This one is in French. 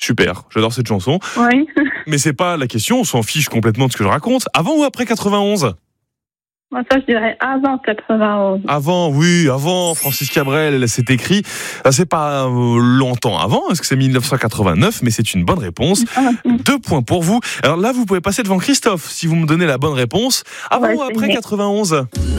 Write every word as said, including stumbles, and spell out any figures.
super, j'adore cette chanson. Oui. Mais c'est pas la question, on s'en fiche complètement de ce que je raconte. Avant ou après quatre-vingt-onze ? Moi, ça, je dirais avant quatre-vingt-onze. Avant, oui, avant. Francis Cabrel, c'est écrit. C'est pas euh, longtemps avant, parce que c'est dix-neuf cent quatre-vingt-neuf, mais c'est une bonne réponse. Ah, Deux points pour vous. Alors là, vous pouvez passer devant Christophe si vous me donnez la bonne réponse. Avant Ouais, ou c'est après bien. quatre-vingt-onze ?